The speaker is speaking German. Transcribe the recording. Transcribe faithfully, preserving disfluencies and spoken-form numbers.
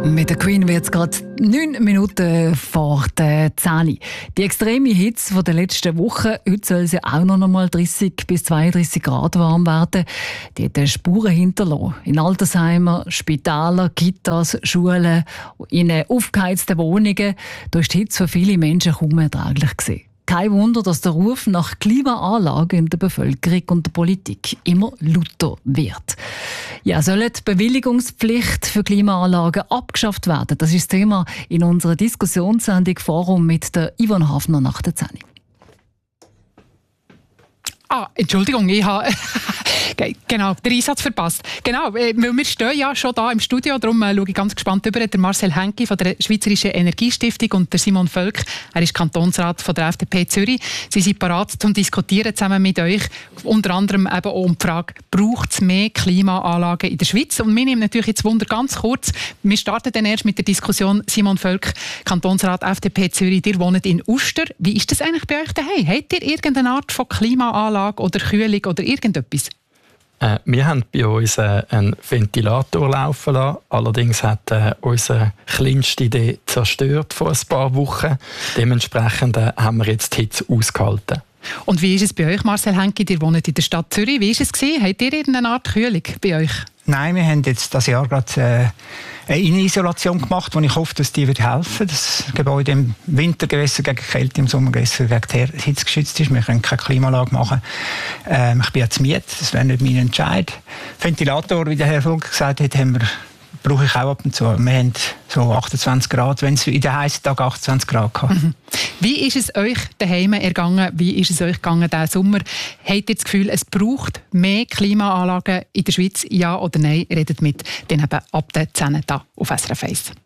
Mit der Queen wird es gerade neun Minuten vor der zehn. Die extreme Hitze der letzten Woche, heute soll es ja auch noch einmal dreißig bis zweiunddreißig Grad warm werden, die hat Spuren hinterlassen. In Altersheimen, Spitälern, Kitas, Schulen, in aufgeheizten Wohnungen. Da ist die Hitze für viele Menschen kaum erträglich gewesen. Kein Wunder, dass der Ruf nach Klimaanlagen in der Bevölkerung und der Politik immer lauter wird. Ja, soll die Bewilligungspflicht für Klimaanlagen abgeschafft werden? Das ist das Thema in unserer Diskussionssendung Forum mit der Yvonne Hafner nach der zehn. Ah, Entschuldigung, ich habe genau, den Einsatz verpasst. Genau, weil wir stehen ja schon da im Studio, darum äh, schaue ich ganz gespannt über. Der Marcel Henki von der Schweizerischen Energiestiftung und der Simon Völk, er ist Kantonsrat von der F D P Zürich. Sie sind bereit zum Diskutieren zusammen mit euch, unter anderem eben auch um die Frage, braucht es mehr Klimaanlagen in der Schweiz? Und wir nehmen natürlich jetzt Wunder ganz kurz. Wir starten dann erst mit der Diskussion. Simon Völk, Kantonsrat F D P Zürich, ihr wohnt in Uster. Wie ist das eigentlich bei euch daheim? Habt ihr irgendeine Art von Klimaanlage oder Kühlung oder irgendetwas? Äh, wir haben bei uns äh, einen Ventilator laufen lassen. Allerdings hat äh, unsere kleinste Idee zerstört vor ein paar Wochen. Dementsprechend äh, haben wir jetzt die Hitze ausgehalten. Und wie ist es bei euch, Marcel Henki? Ihr wohnt in der Stadt Zürich. Wie war es gewesen? Habt ihr irgendeine Art Kühlung bei euch? Nein, wir haben jetzt dieses Jahr gerade äh, eine Innenisolation gemacht, wo ich hoffe, dass die wird helfen. Das Gebäude im Wintergewässer gegen Kälte, im Sommergewässer gegen die Hitze geschützt ist. Wir können keine Klimaanlage machen. Ähm, ich bin jetzt Miet, das wäre nicht mein Entscheid. Ventilator, wie der Herr Vogel gesagt hat, haben wir, brauche ich auch ab und zu. Wir haben so achtundzwanzig Grad, wenn es in den heißen Tagen achtundzwanzig Grad gehabt. Mhm. Wie ist es euch daheim ergangen? Wie ist es euch gegangen diesen Sommer? Habt ihr das Gefühl, es braucht mehr Klimaanlagen in der Schweiz? Ja oder nein? Redet mit, dann eben ab der zehn hier auf S R F eins.